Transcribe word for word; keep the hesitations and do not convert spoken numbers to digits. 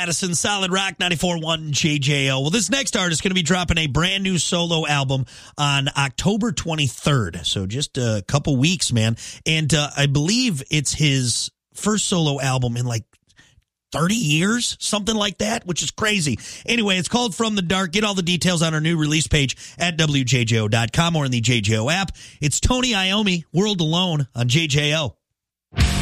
Madison, Solid Rock ninety-four point one J J O. Well, this next artist is going to be dropping a brand new solo album on October twenty-third. So just a couple weeks, man. And uh, I believe it's his first solo album in like thirty years, something like that, which is crazy. Anyway, it's called From the Dark. Get all the details on our new release page at W J J O dot com or in the J J O app. It's Tony Iommi, World Alone on J J O.